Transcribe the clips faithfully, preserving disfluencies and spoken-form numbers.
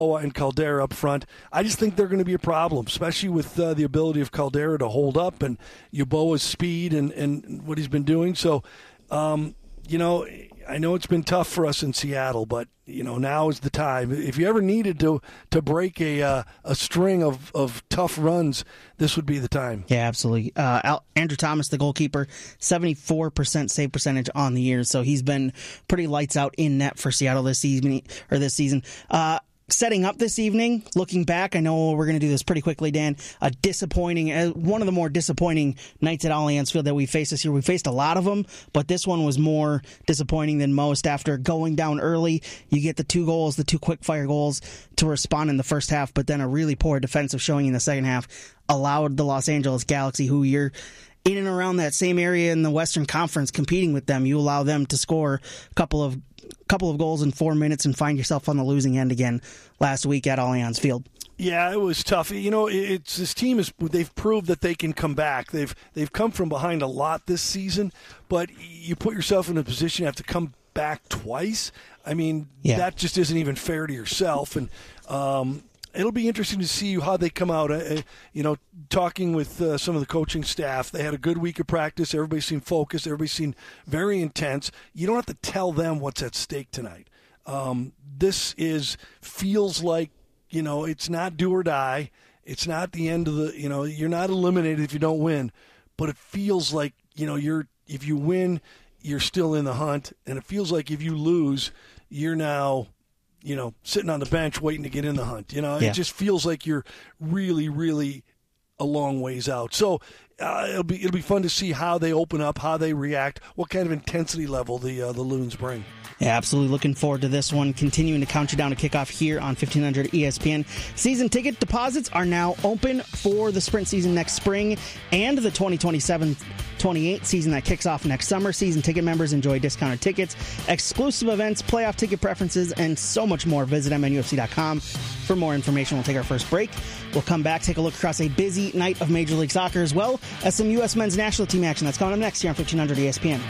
and Caldera up front. I just think they're going to be a problem, especially with uh, the ability of Caldera to hold up and Yeboah's speed and, and what he's been doing. So, um, you know, I know it's been tough for us in Seattle, but, you know, now is the time. If you ever needed to to break a uh, a string of, of tough runs, this would be the time. Yeah, absolutely. Uh, Al- Andrew Thomas, the goalkeeper, seventy-four percent save percentage on the year, so he's been pretty lights out in net for Seattle this season. Or this season. Uh, Setting up this evening, looking back, I know we're going to do this pretty quickly, Dan. A disappointing, uh, one of the more disappointing nights at Allianz Field that we faced this year. We faced a lot of them, but this one was more disappointing than most. After going down early, you get the two goals, the two quick fire goals to respond in the first half, but then a really poor defensive showing in the second half allowed the Los Angeles Galaxy, who you're in and around that same area in the Western Conference competing with them, you allow them to score a couple of couple of goals in four minutes and find yourself on the losing end again last week at Allianz Field. Yeah, it was tough. You know, it's this team is they've proved that they can come back. They've they've come from behind a lot this season, but you put yourself in a position you have to come back twice. I mean, yeah. that just isn't even fair to yourself. And um, it'll be interesting to see how they come out. Uh, you know, talking with uh, some of the coaching staff, they had a good week of practice. Everybody seemed focused. Everybody seemed very intense. You don't have to tell them what's at stake tonight. Um, this is feels like, you know, it's not do or die. It's not the end of the, you know, you're not eliminated if you don't win. But it feels like, you know, you're if you win, you're still in the hunt. And it feels like if you lose, you're now, you know, sitting on the bench waiting to get in the hunt. You know, yeah. It just feels like you're really, really a long ways out. So uh, it'll be it'll be fun to see how they open up, how they react, what kind of intensity level the uh, the Loons bring. Yeah, absolutely. Looking forward to this one. Continuing to count you down to kickoff here on fifteen hundred E S P N. Season ticket deposits are now open for the Sprint season next spring and the twenty twenty-seven twenty-eight season that kicks off next summer. Season ticket members enjoy discounted tickets, exclusive events, playoff ticket preferences, and so much more. Visit M N U F C dot com for more information. We'll take our first break. We'll come back, take a look across a busy night of Major League Soccer, as well as some U S men's national team action. That's coming up next here on fifteen hundred E S P N.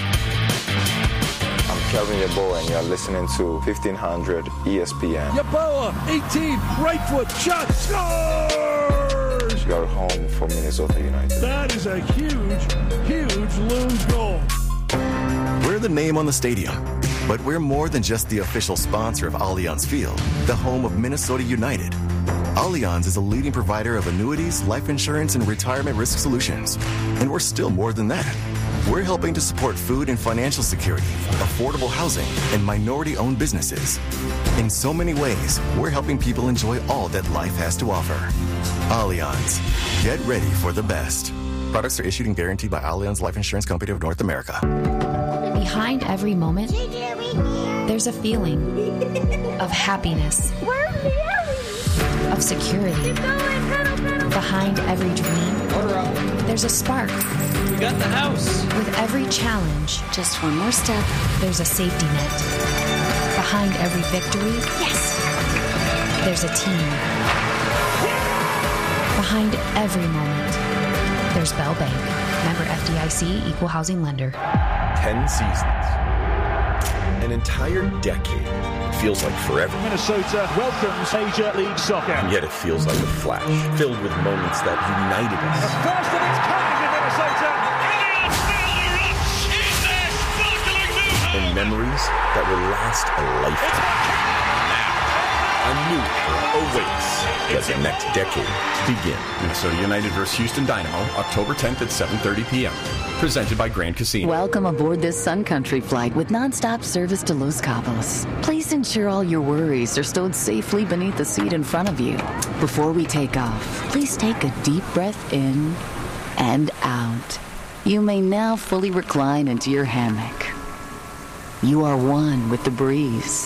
Kelvin Yeboah, and you're listening to fifteen hundred E S P N. Yeboah, eighteen, right foot, shot, scores! You're home for Minnesota United. That is a huge, huge Loons goal. We're the name on the stadium, but we're more than just the official sponsor of Allianz Field, the home of Minnesota United. Allianz is a leading provider of annuities, life insurance, and retirement risk solutions. And we're still more than that. We're helping to support food and financial security, affordable housing, and minority-owned businesses. In so many ways, we're helping people enjoy all that life has to offer. Allianz. Get ready for the best. Products are issued and guaranteed by Allianz Life Insurance Company of North America. Behind every moment, there's a feeling of happiness, of security. Behind every dream, there's a spark. We got the house. With every challenge, just one more step, there's a safety net. Behind every victory, yes, there's a team. Behind every moment, there's Bell Bank. Member F D I C, Equal Housing Lender. Ten seasons. An entire decade. Feels like forever. Minnesota welcomes Major League Soccer. And yet it feels like a flash, filled with moments that united us. The first of its kind in Minnesota. And memories that will last a lifetime. Now, a new era awaits. Let the next decade begin. Minnesota United versus Houston Dynamo, October tenth at seven thirty p.m. Presented by Grand Casino. Welcome aboard this Sun Country flight with nonstop service to Los Cabos. Please ensure all your worries are stowed safely beneath the seat in front of you. Before we take off, please take a deep breath in and out. You may now fully recline into your hammock. You are one with the breeze.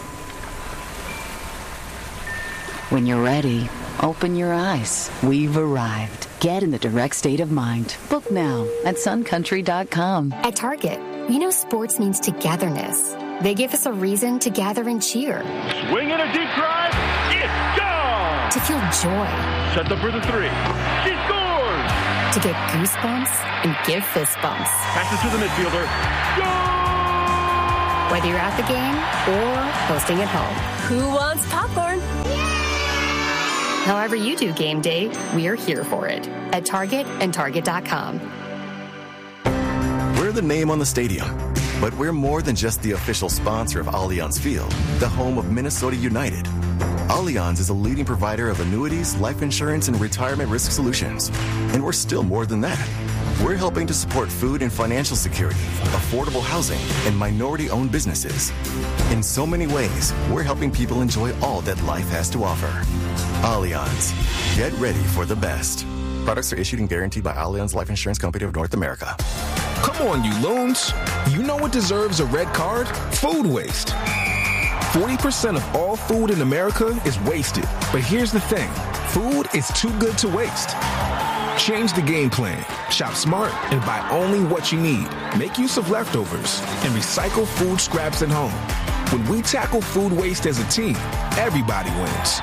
When you're ready, open your eyes. We've arrived. Get in the direct state of mind. Book now at sun country dot com. At Target, we know sports means togetherness. They give us a reason to gather and cheer. Swing in a deep drive. It's gone. To feel joy. Set up for the three. She scores. To get goosebumps and give fist bumps. Passes to the midfielder. Goal! Whether you're at the game or hosting at home. Who wants popcorn? However you do game day, we're here for it at Target and Target dot com. We're the name on the stadium, but we're more than just the official sponsor of Allianz Field, the home of Minnesota United. Allianz is a leading provider of annuities, life insurance, and retirement risk solutions. And we're still more than that. We're helping to support food and financial security, affordable housing, and minority-owned businesses. In so many ways, we're helping people enjoy all that life has to offer. Allianz. Get ready for the best. Products are issued and guaranteed by Allianz Life Insurance Company of North America. Come on, you loons. You know what deserves a red card? Food waste. forty percent of all food in America is wasted. But here's the thing. Food is too good to waste. Change the game plan. Shop smart and buy only what you need. Make use of leftovers and recycle food scraps at home. When we tackle food waste as a team, everybody wins.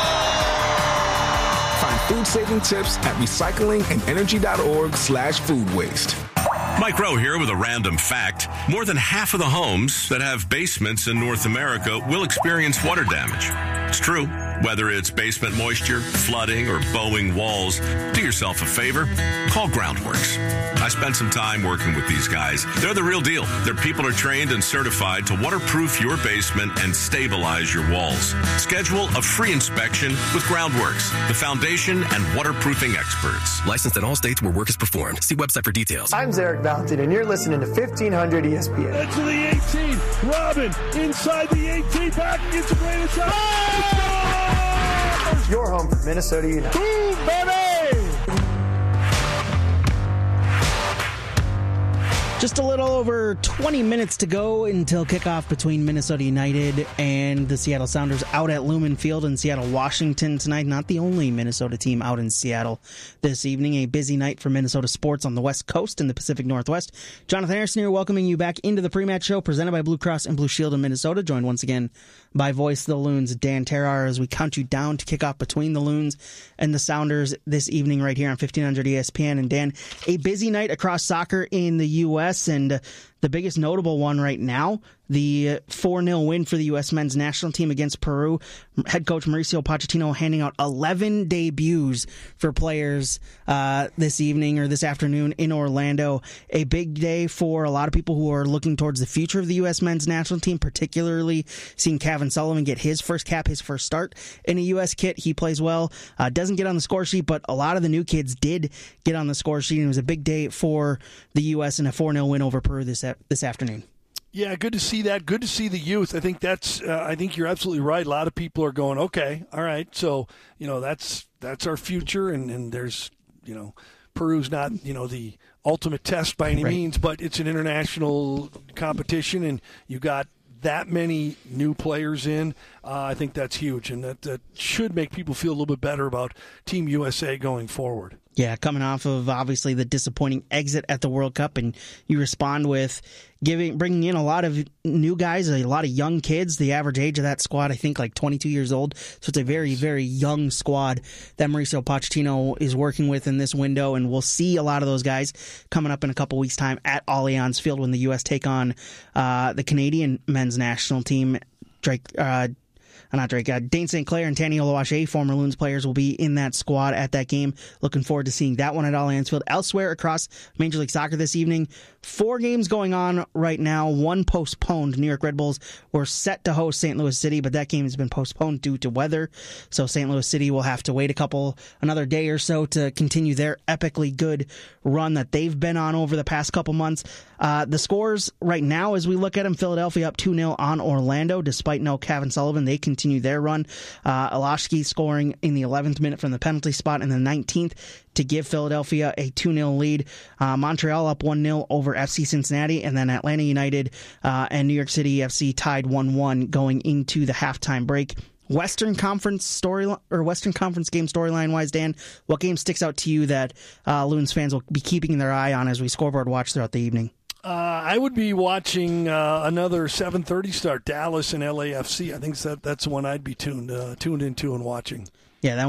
Find food-saving tips at recyclingandenergy.org slash food waste. Mike Rowe here with a random fact. More than half of the homes that have basements in North America will experience water damage. It's true. Whether it's basement moisture, flooding, or bowing walls, do yourself a favor. Call Groundworks. I spent some time working with these guys. They're the real deal. Their people are trained and certified to waterproof your basement and stabilize your walls. Schedule a free inspection with Groundworks, the foundation and waterproofing experts. Licensed in all states where work is performed. See website for details. I'm Zarek Valentin, and you're listening to fifteen hundred E S P N. Into the eighteen. Robin inside the eighteen. Back against the Brandon shot. Oh! Your home for Minnesota United. Boom, baby! Just a little over twenty minutes to go until kickoff between Minnesota United and the Seattle Sounders out at Lumen Field in Seattle, Washington tonight. Not the only Minnesota team out in Seattle this evening. A busy night for Minnesota sports on the West Coast and the Pacific Northwest. Jonathan Anderson here, welcoming you back into the pre-match show presented by Blue Cross and Blue Shield of Minnesota. Joined once again by voice of the Loons, Dan Terrar, as we count you down to kick off between the Loons and the Sounders this evening right here on fifteen hundred E S P N. And Dan, a busy night across soccer in the U S, and uh, the biggest notable one right now, the four nil win for the U S men's national team against Peru. Head coach Mauricio Pochettino handing out eleven debuts for players uh, this evening or this afternoon in Orlando. A big day for a lot of people who are looking towards the future of the U S men's national team, particularly seeing Kevin Sullivan get his first cap, his first start in a U S kit. He plays well, uh, doesn't get on the score sheet, but a lot of the new kids did get on the score sheet. And it was a big day for the U S and a four nil win over Peru this this afternoon. Yeah, good to see that. Good to see the youth. I think that's. Uh, I think you're absolutely right. A lot of people are going, okay, all right. So you know that's that's our future, and, and there's you know Peru's not you know the ultimate test by any right. means, but it's an international competition, and you got that many new players in. Uh, I think that's huge, and that, that should make people feel a little bit better about Team U S A going forward. Yeah, coming off of obviously the disappointing exit at the World Cup, and you respond with giving, bringing in a lot of new guys, a lot of young kids. The average age of that squad, I think, like twenty-two years old. So it's a very, very young squad that Mauricio Pochettino is working with in this window, and we'll see a lot of those guys coming up in a couple weeks' time at Allianz Field when the U S take on uh, the Canadian men's national team. Drake. Uh, Not Drake. Uh, Dane Saint Clair and Tani Oluwaseyi, former Loons players, will be in that squad at that game. Looking forward to seeing that one at Allianz Field. Elsewhere across Major League Soccer this evening, four games going on right now. One postponed. New York Red Bulls were set to host Saint Louis City, but that game has been postponed due to weather. So Saint Louis City will have to wait a couple, another day or so to continue their epically good run that they've been on over the past couple months. Uh, the scores right now, as we look at them, Philadelphia up two nil on Orlando, despite no Kevin Sullivan. They continue their run. Uh, Alashki scoring in the eleventh minute from the penalty spot in the nineteenth to give Philadelphia a two nil lead. Uh, Montreal up one nil over F C Cincinnati, and then Atlanta United uh, and New York City F C tied one one going into the halftime break. Western Conference story or Western Conference game storyline wise, Dan, what game sticks out to you that uh, Loons fans will be keeping their eye on as we scoreboard watch throughout the evening? Uh, I would be watching uh, another seven thirty start, Dallas and L A F C. I think that that's the one I'd be tuned uh, tuned into and watching. Yeah, that one's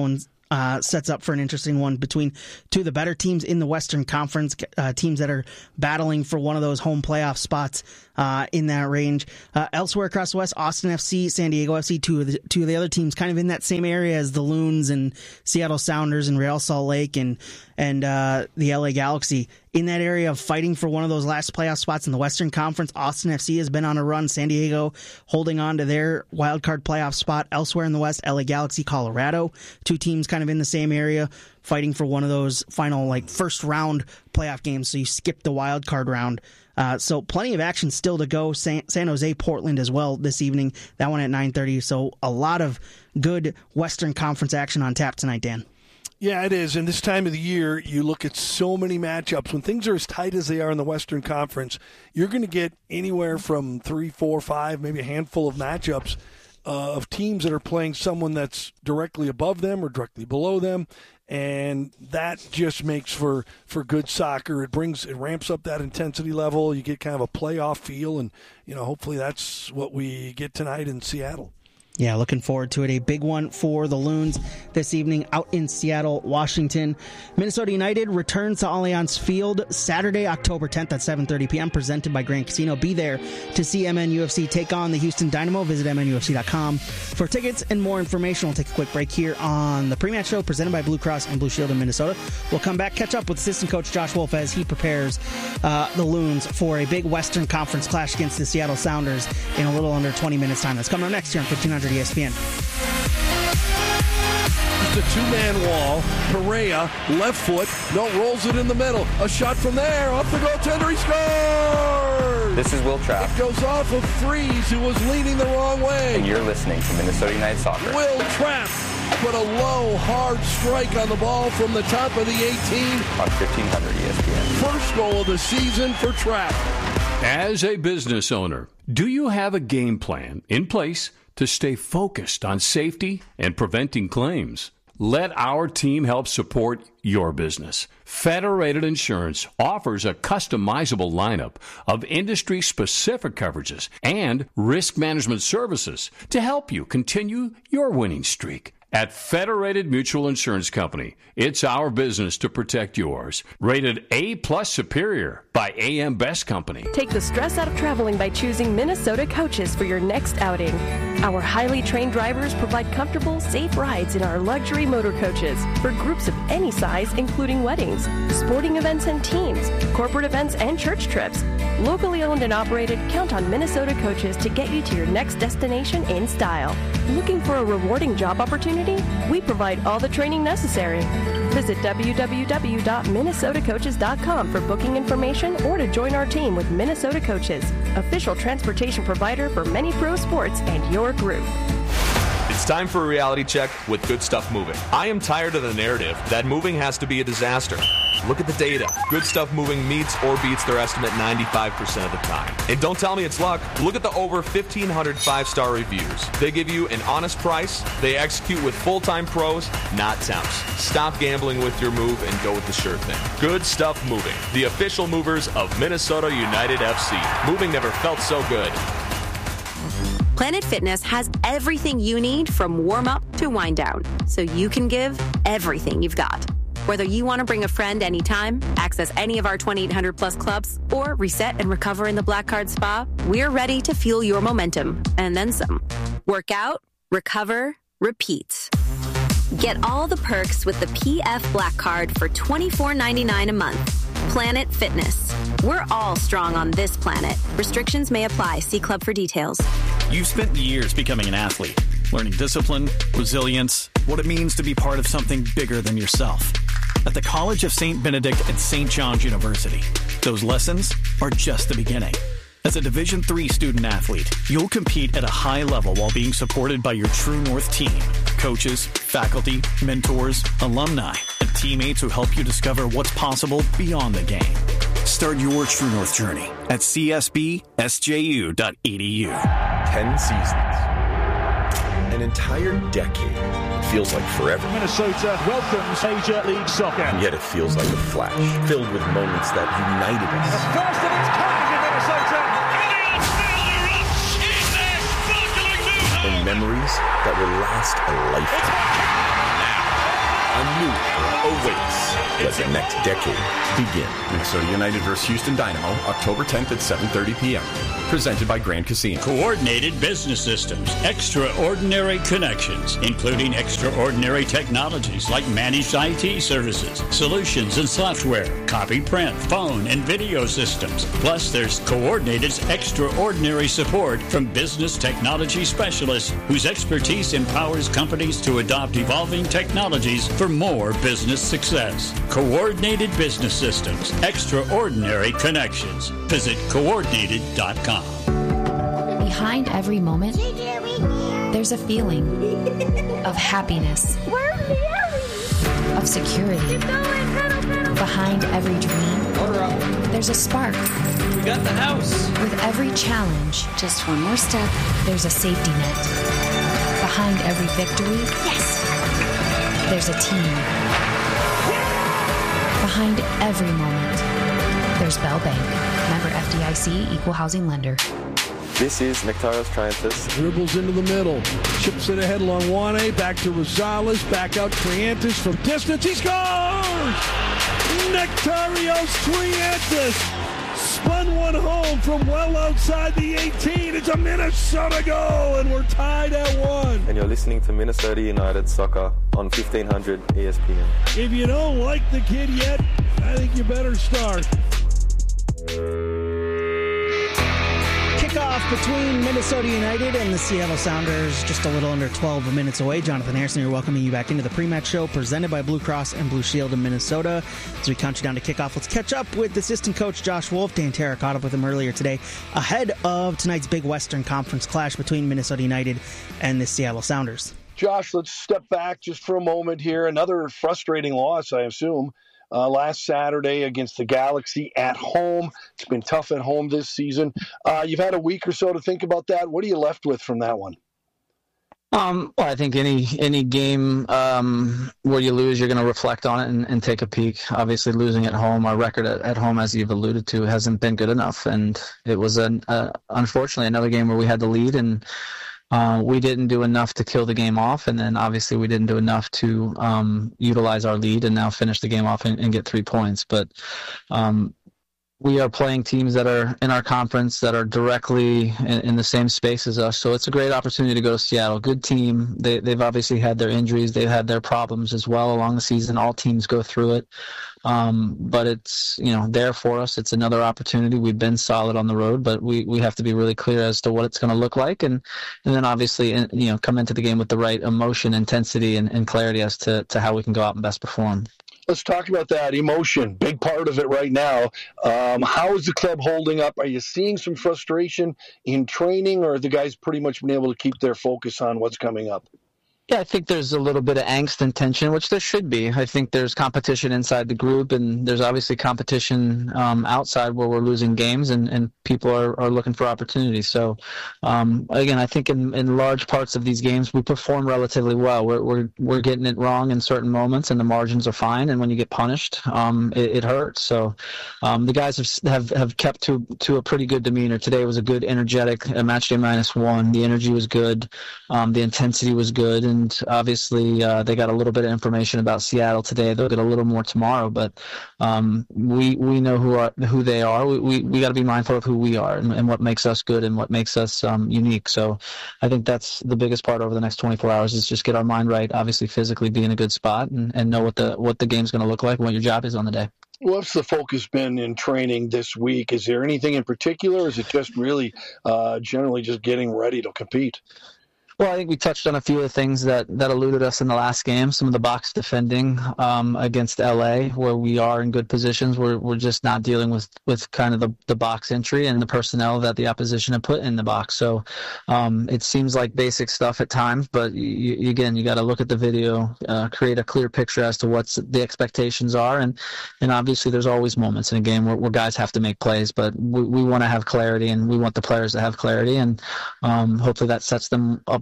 uh, sets up for an interesting one between two of the better teams in the Western Conference, uh, teams that are battling for one of those home playoff spots uh, in that range. Uh, elsewhere across the West, Austin F C, San Diego F C, two of the two of the other teams kind of in that same area as the Loons and Seattle Sounders and Real Salt Lake and and uh, the L A Galaxy. In that area of fighting for one of those last playoff spots in the Western Conference, Austin F C has been on a run. San Diego holding on to their wildcard playoff spot. Elsewhere in the West, L A Galaxy, Colorado, two teams kind of in the same area fighting for one of those final like first round playoff games. So you skip the wildcard round. Uh, so plenty of action still to go. San, San Jose, Portland as well this evening. That one at nine thirty. So a lot of good Western Conference action on tap tonight, Dan. Yeah, it is. And this time of the year, you look at so many matchups. When things are as tight as they are in the Western Conference, you're going to get anywhere from three, four, five, maybe a handful of matchups uh, of teams that are playing someone that's directly above them or directly below them. And that just makes for, for good soccer. It brings it ramps up that intensity level. You get kind of a playoff feel, and you know hopefully that's what we get tonight in Seattle. Yeah, looking forward to it. A big one for the Loons this evening out in Seattle, Washington. Minnesota United returns to Allianz Field Saturday, October tenth at seven thirty p.m., presented by Grand Casino. Be there to see M N U F C take on the Houston Dynamo. Visit M N U F C dot com for tickets and more information. We'll take a quick break here on the pre-match show presented by Blue Cross and Blue Shield in Minnesota. We'll come back, catch up with assistant coach Josh Wolf as he prepares uh, the Loons for a big Western Conference clash against the Seattle Sounders in a little under twenty minutes time. That's coming up next here on fifteen hundred E S P N. It's a two-man wall. Perea, left foot, no, rolls it in the middle. A shot from there, off the goaltender, he scores! This is Will Trapp. It goes off of Freeze, who was leaning the wrong way. And you're listening to Minnesota United Soccer. Will Trapp put a low, hard strike on the ball from the top of the eighteen. On fifteen hundred E S P N. First goal of the season for Trapp. As a business owner, do you have a game plan in place to stay focused on safety and preventing claims? Let our team help support your business. Federated Insurance offers a customizable lineup of industry-specific coverages and risk management services to help you continue your winning streak. At Federated Mutual Insurance Company, it's our business to protect yours. Rated A plus Superior by A M Best Company. Take the stress out of traveling by choosing Minnesota Coaches for your next outing. Our highly trained drivers provide comfortable, safe rides in our luxury motor coaches for groups of any size, including weddings, sporting events and teams, corporate events and church trips. Locally owned and operated, count on Minnesota Coaches to get you to your next destination in style. Looking for a rewarding job opportunity? We provide all the training necessary. Visit w w w dot minnesota coaches dot com for booking information or to join our team with Minnesota Coaches, official transportation provider for many pro sports and your group. It's time for a reality check with Good Stuff Moving. I am tired of the narrative that moving has to be a disaster. Look at the data. Good Stuff Moving meets or beats their estimate ninety-five percent of the time. And don't tell me it's luck. Look at the over fifteen hundred five-star reviews. They give you an honest price. They execute with full-time pros, not temps. Stop gambling with your move and go with the sure thing. Good Stuff Moving, the official movers of Minnesota United F C. Moving never felt so good. Planet Fitness has everything you need from warm-up to wind-down, so you can give everything you've got. Whether you want to bring a friend anytime, access any of our twenty-eight hundred plus clubs, or reset and recover in the Black Card Spa, we're ready to fuel your momentum, and then some. Work out, recover, repeat. Get all the perks with the P F Black Card for twenty-four ninety-nine a month. Planet Fitness. We're all strong on this planet. Restrictions may apply. See club for details. You've spent years becoming an athlete, learning discipline, resilience, what it means to be part of something bigger than yourself. At the College of Saint Benedict at Saint John's University, those lessons are just the beginning. As a Division three student athlete, you'll compete at a high level while being supported by your True North team, coaches, faculty, mentors, alumni, and teammates who help you discover what's possible beyond the game. Start your True North journey at c s b s j u dot e d u. Ten seasons. An entire decade. It feels like forever. Minnesota welcomes Major League Soccer. And yet it feels like a flash, filled with moments that united us. The first of its kind in Minnesota. And memories that will last a lifetime. awaits. Let the next decade begin. Minnesota United versus Houston Dynamo, October tenth at seven thirty p.m. Presented by Grand Casino. Coordinated business systems, extraordinary connections, including extraordinary technologies like managed I T services, solutions and software, copy, print, phone, and video systems. Plus, there's Coordinated's extraordinary support from business technology specialists whose expertise empowers companies to adopt evolving technologies for more business success. Coordinated business systems, extraordinary connections. Visit coordinated dot com. Behind every moment, there's a feeling of happiness, of security. Behind every dream, there's a spark. We got the house. With every challenge, Just one more step. there's a safety net. Behind every victory, Yes. there's a team. Behind every moment, there's Bell Bank. Member F D I C, Equal Housing Lender. This is Nectarios Triantis. Dribbles into the middle. Chips it ahead along Juane. Back to Rosales. Back out Triantis from distance. He scores! Nectarios Triantis spun one home from well outside the eighteen. It's a Minnesota goal, and we're tied at one. And you're listening to Minnesota United Soccer on fifteen hundred E S P N. If you don't like the kid yet, I think you better start. Kickoff between Minnesota United and the Seattle Sounders just a little under twelve minutes away. Jonathan Harrison here welcoming you back into the pre-match show presented by Blue Cross and Blue Shield in Minnesota. As we count you down to kickoff, let's catch up with assistant coach Josh Wolf. Dan Terra caught up with him earlier today ahead of tonight's big Western Conference clash between Minnesota United and the Seattle Sounders. Josh, let's step back just for a moment here. Another frustrating loss, I assume. Uh, last Saturday against the Galaxy at home. It's been tough at home this season. Uh, you've had a week or so to think about that. What are you left with from that one? Um, well, I think any any game um, where you lose, you're going to reflect on it and, and take a peek. Obviously, losing at home, our record at, at home, as you've alluded to, hasn't been good enough. And it was, an, uh, unfortunately, another game where we had the lead and Uh, we didn't do enough to kill the game off, and then obviously we didn't do enough to um, utilize our lead and now finish the game off and, and get three points. But um, we are playing teams that are in our conference that are directly in, in the same space as us, so it's a great opportunity to go to Seattle. Good team. They, they've obviously had their injuries. They've had their problems as well along the season. All teams go through it. Um, but it's, you know, there for us. It's another opportunity. We've been solid on the road, but we, we have to be really clear as to what it's going to look like. And, and then obviously, you know, come into the game with the right emotion, intensity, and, and clarity as to, to how we can go out and best perform. Let's talk about that emotion. Big part of it right now. Um, how is the club holding up? Are you seeing some frustration in training, or are the guys pretty much been able to keep their focus on what's coming up? Yeah, I think there's a little bit of angst and tension, which there should be. I think there's competition inside the group, and there's obviously competition um, outside where we're losing games, and, and people are, are looking for opportunities. So, um, again, I think in, in large parts of these games, we perform relatively well. We're, we're we're getting it wrong in certain moments, and the margins are fine. And when you get punished, um, it, it hurts. So, um, the guys have, have have kept to to a pretty good demeanor. Today was a good, energetic uh, match day minus one. The energy was good, um, the intensity was good, and And obviously, uh, they got a little bit of information about Seattle today. They'll get a little more tomorrow, but um, we we know who are who they are. We we, we got to be mindful of who we are and, and what makes us good and what makes us um, unique. So I think that's the biggest part over the next twenty-four hours is just get our mind right. Obviously, physically be in a good spot and, and know what the what the game's going to look like and what your job is on the day. What's the focus been in training this week? Is there anything in particular, or is it just really uh, generally just getting ready to compete? Well, I think we touched on a few of the things that, that eluded us in the last game. Some of the box defending um, against L A, where we are in good positions. We're we're just not dealing with, with kind of the, the box entry and the personnel that the opposition have put in the box. So um, it seems like basic stuff at times, but you, again, you got to look at the video, uh, create a clear picture as to what the expectations are, and and obviously there's always moments in a game where, where guys have to make plays, but we, we want to have clarity, and we want the players to have clarity, and um, hopefully that sets them up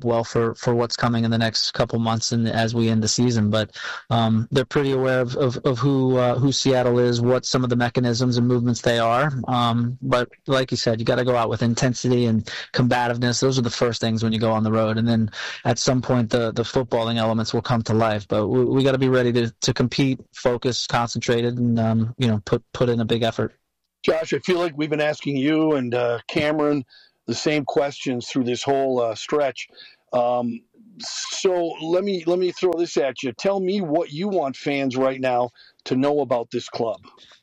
well for, for what's coming in the next couple months and as we end the season. But um, they're pretty aware of, of, of who uh, who Seattle is, what some of the mechanisms and movements they are. Um, but like you said, you got to go out with intensity and combativeness. Those are the first things when you go on the road. And then at some point, the, the footballing elements will come to life. But we, we got to be ready to, to compete, focus, concentrated, and um, you know put put in a big effort. Josh, I feel like we've been asking you and uh, Cameron the same questions through this whole uh, stretch. Um, so let me let me throw this at you. Tell me what you want fans right now to know about this club.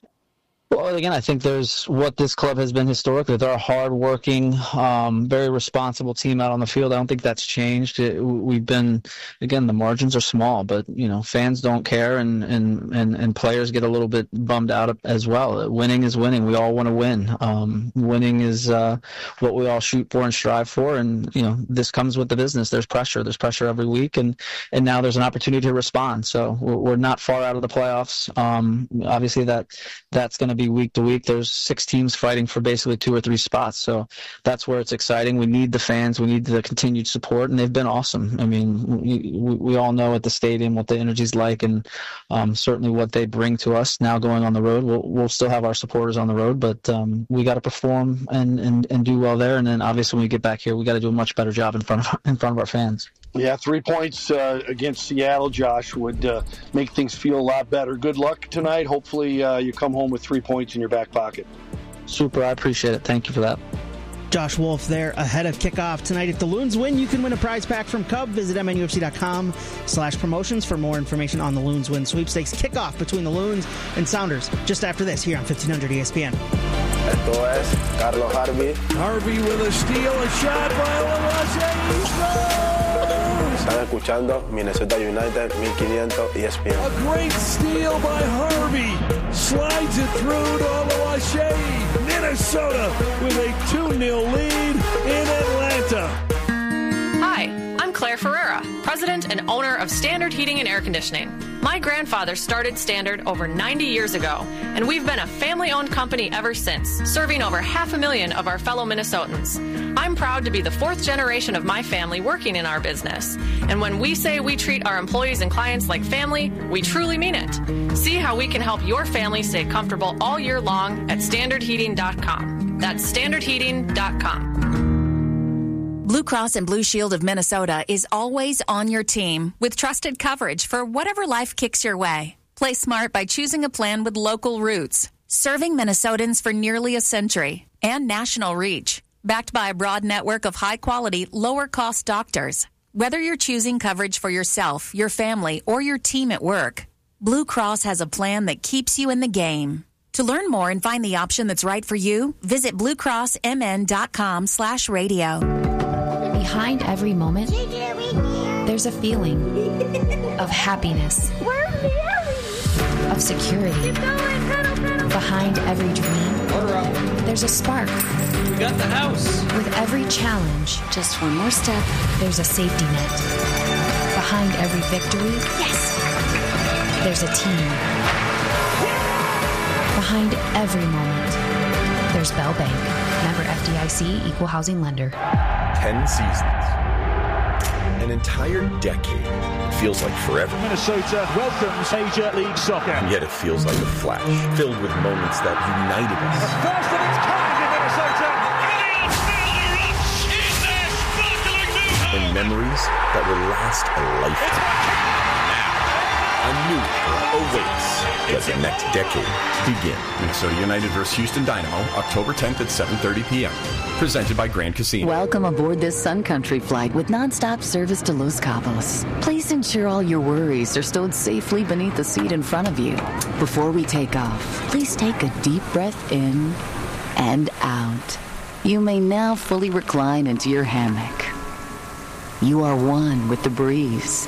Well, again, I think there's what this club has been historically. They're a hard-working, um, very responsible team out on the field. I don't think that's changed. It, we've been, again, the margins are small, but, you know, fans don't care, and, and, and, and players get a little bit bummed out as well. Winning is winning. We all want to win. Um, winning is uh, what we all shoot for and strive for, and, you know, this comes with the business. There's pressure. There's pressure every week, and, and now there's an opportunity to respond. So we're, we're not far out of the playoffs. Um, obviously, that that's going to be week to week. There's six teams fighting for basically two or three spots, so that's where it's exciting. We need the fans, we need the continued support, and they've been awesome. I mean, we, we all know at the stadium what the energy's like, and um, certainly what they bring to us. Now going on the road, we'll, we'll still have our supporters on the road, but um, we got to perform and, and, and do well there, and then obviously when we get back here, we got to do a much better job in front of in front of our fans. Yeah, three points uh, against Seattle, Josh, would uh, make things feel a lot better. Good luck tonight. Hopefully uh, you come home with three points in your back pocket. Super, I appreciate it. Thank you for that. Josh Wolf there ahead of kickoff tonight. If the Loons win, you can win a prize pack from Cub. Visit M N U F C dot com slash promotions for more information on the Loons win sweepstakes. Kickoff between the Loons and Sounders just after this here on fifteen hundred E S P N. Esto es Carlos Harvey. Harvey with a steal, a shot by Oluwaseyi. Están escuchando Minnesota United fifteen hundred E S P N. A great steal by Harvey. Slides it through to Oluwaseyi. Minnesota with a two nil lead in Atlanta. Hi, I'm Claire Ferreira, president and owner of Standard Heating and Air Conditioning. My grandfather started Standard over ninety years ago, and we've been a family-owned company ever since, serving over half a million of our fellow Minnesotans. I'm proud to be the fourth generation of my family working in our business. And when we say we treat our employees and clients like family, we truly mean it. See how we can help your family stay comfortable all year long at standard heating dot com. That's standard heating dot com. Blue Cross and Blue Shield of Minnesota is always on your team with trusted coverage for whatever life kicks your way. Play smart by choosing a plan with local roots, serving Minnesotans for nearly a century, and national reach, backed by a broad network of high-quality, lower-cost doctors. Whether you're choosing coverage for yourself, your family, or your team at work, Blue Cross has a plan that keeps you in the game. To learn more and find the option that's right for you, visit blue cross m n dot com slash radio. Behind every moment, there's a feeling of happiness, of security. Behind every dream, there's a spark. We got the house. With every challenge, just one more step, there's a safety net. Behind every victory, yes, there's a team. Behind every moment, there's Bell Bank. Member F D I C, Equal Housing Lender. Ten seasons. An entire decade. It feels like forever. Minnesota welcomes Major League Soccer. And yet it feels like a flash, filled with moments that united us. The first of its kind in Minnesota. And memories that will last a lifetime. Now, a new era awaits. Let the next decade begin. Minnesota United versus Houston Dynamo, October tenth at seven thirty p.m. Presented by Grand Casino. Welcome aboard this Sun Country flight with nonstop service to Los Cabos. Please ensure all your worries are stowed safely beneath the seat in front of you. Before we take off, please take a deep breath in and out. You may now fully recline into your hammock. You are one with the breeze.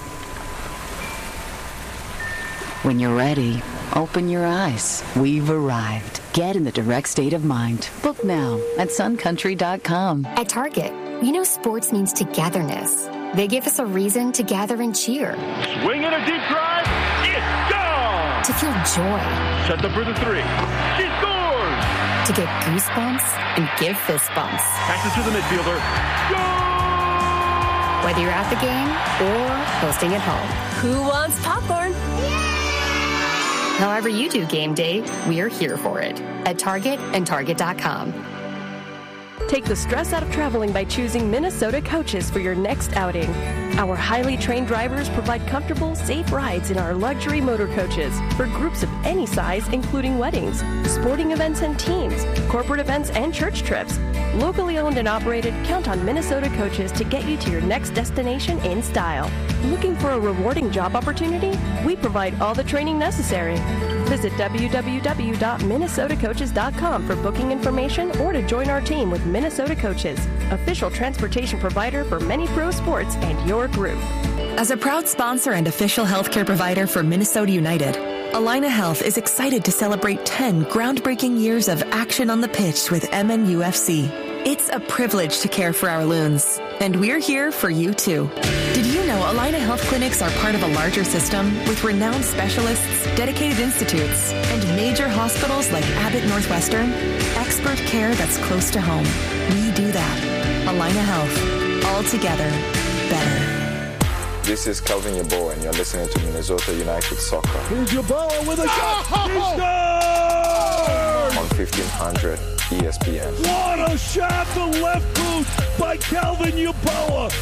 When you're ready, open your eyes. We've arrived. Get in the direct state of mind. Book now at sun country dot com. At Target, we know sports means togetherness. They give us a reason to gather and cheer. Swing in a deep drive. It's gone. To feel joy. Set up for the three. She scores. To get goosebumps and give fist bumps. Passes to the midfielder. Goal! whether you're at the game or hosting at home. Who wants popcorn? However you do game day, we are here for it at Target and Target dot com. Take the stress out of traveling by choosing Minnesota Coaches for your next outing. Our highly trained drivers provide comfortable, safe rides in our luxury motor coaches for groups of any size, including weddings, sporting events and teams, corporate events and church trips. Locally owned and operated, count on Minnesota Coaches to get you to your next destination in style. Looking for a rewarding job opportunity? We provide all the training necessary. Visit w w w dot minnesota coaches dot com for booking information or to join our team with Minnesota Coaches, official transportation provider for many pro sports and your group. As a proud sponsor and official healthcare provider for Minnesota United, Allina Health is excited to celebrate ten groundbreaking years of action on the pitch with M N U F C. It's a privilege to care for our loons, and we're here for you too. Did you know Allina Health Clinics are part of a larger system with renowned specialists, dedicated institutes, and major hospitals like Abbott Northwestern? Expert care that's close to home. We do that. Allina Health. All together, better. This is Calvin Yeboah, and you're listening to Minnesota United Soccer. Here's Yeboah with a shot. He scores! On fifteen hundred E S P N. What a shot to left boot by Calvin Yeboah.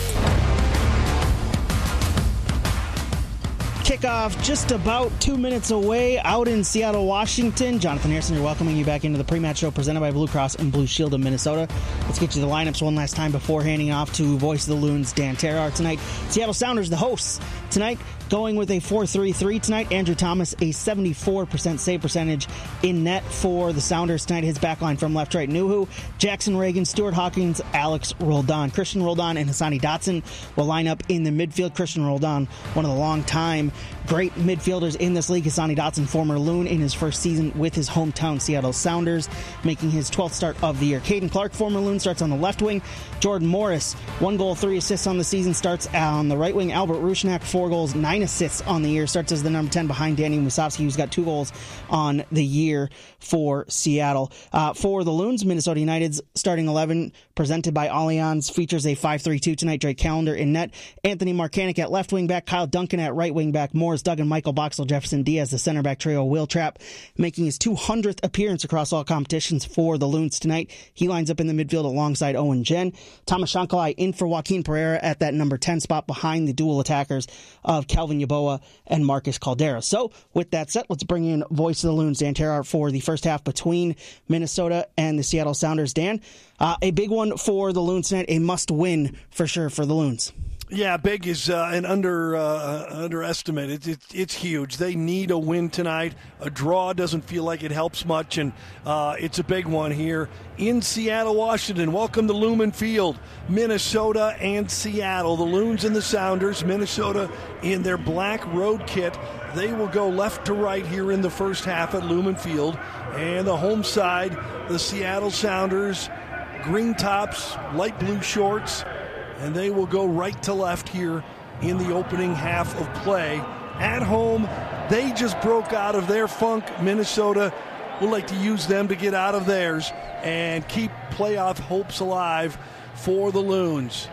Kickoff just about two minutes away out in Seattle, Washington. Jonathan Harrison, you're welcoming you back into the pre-match show presented by Blue Cross and Blue Shield of Minnesota. Let's get you the lineups one last time before handing off to Voice of the Loons, Dan Terhaar. Tonight, Seattle Sounders, the hosts. Tonight, going with a four three three tonight. Andrew Thomas, a seventy-four percent save percentage in net for the Sounders tonight. His backline from left, right, Nuhu, Jackson Reagan, Stuart Hawkins, Alex Roldan. Christian Roldan and Hassani Dotson will line up in the midfield. Christian Roldan, one of the long-time great midfielders in this league. Hassani Dotson, former Loon in his first season with his hometown Seattle Sounders, making his twelfth start of the year. Caden Clark, former Loon, starts on the left wing. Jordan Morris, one goal, three assists on the season, starts on the right wing. Albert Rusnak, four goals, nine assists on the year, starts as the number ten behind Danny Musovsky, who's got two goals on the year for Seattle. Uh, for the Loons, Minnesota United's starting eleven, presented by Allianz, features a five three two tonight. Drake Callender in net. Anthony Markanek at left wing back. Kyle Duncan at right wing back. Morris Duggan, Michael Boxall, Jefferson Diaz, the center back trio. Will Trapp making his two hundredth appearance across all competitions for the Loons tonight. He lines up in the midfield alongside Owen Jen. Thomas Shankalai in for Joaquin Pereira at that number ten spot behind the dual attackers of Calvin Yeboah and Marcus Caldera. So, with that said, let's bring in Voice of the Loons, Dan Terhaar, for the first half between Minnesota and the Seattle Sounders. Dan, uh, a big one for the Loons tonight, a must-win for sure for the Loons. Yeah, big is uh, an under uh, underestimate. It's, it's it's huge. They need a win tonight. A draw doesn't feel like it helps much, and uh, it's a big one here in Seattle, Washington. Welcome to Lumen Field, Minnesota and Seattle. The Loons and the Sounders. Minnesota in their black road kit. They will go left to right here in the first half at Lumen Field, and the home side, the Seattle Sounders, green tops, light blue shorts. And they will go right to left here in the opening half of play. At home, they just broke out of their funk. Minnesota would like to use them to get out of theirs and keep playoff hopes alive for the Loons.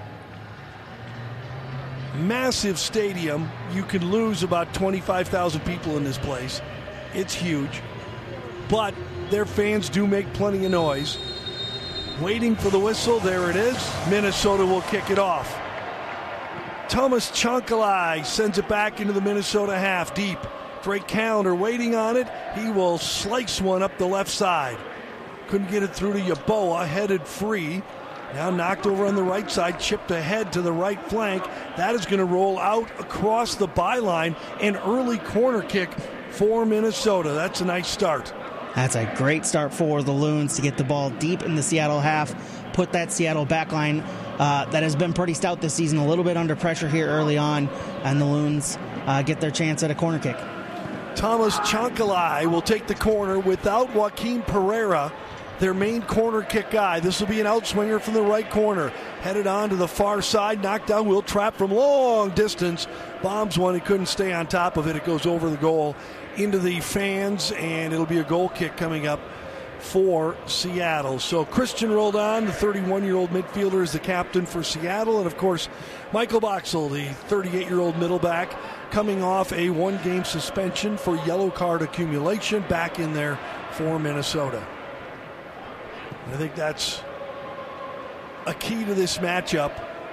Massive stadium. You could lose about twenty-five thousand people in this place. It's huge. But their fans do make plenty of noise. Waiting for the whistle, there it is. Minnesota will kick it off. Thomas Shankalai sends it back into the Minnesota half deep. Drake Callender waiting on it. He will slice one up the left side. Couldn't get it through to Yeboah, headed free. Now knocked over on the right side, chipped ahead to the right flank. That is going to roll out across the byline. An early corner kick for Minnesota. That's a nice start. That's a great start for the Loons to get the ball deep in the Seattle half, put that Seattle backline uh, that has been pretty stout this season a little bit under pressure here early on, and the Loons uh, get their chance at a corner kick. Thomas Shankalai will take the corner without Joaquin Pereira, their main corner kick guy. This will be an outswinger from the right corner. Headed on to the far side, knocked down. Will Trapp from long distance. Bombs one, he couldn't stay on top of it. It goes over the goal into the fans, and it'll be a goal kick coming up for Seattle. So Christian Roldan, the thirty-one-year-old midfielder, is the captain for Seattle. And, of course, Michael Boxall, the thirty-eight-year-old middle back, coming off a one-game suspension for yellow card accumulation, back in there for Minnesota. I think that's a key to this matchup.